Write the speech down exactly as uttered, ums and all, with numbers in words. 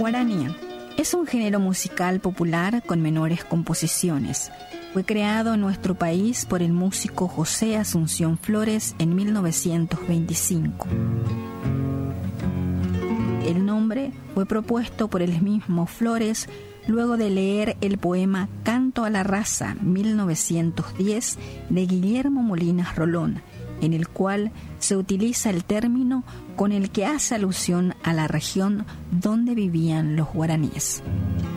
Guaraní es un género musical popular con menores composiciones. Fue creado en nuestro país por el músico José Asunción Flores en mil novecientos veinticinco. El nombre fue propuesto por el mismo Flores luego de leer el poema Canto a la Raza, mil novecientos diez, de Guillermo Molinas Rolón, en el cual se utiliza el término con el que hace alusión a la región donde vivían los guaraníes.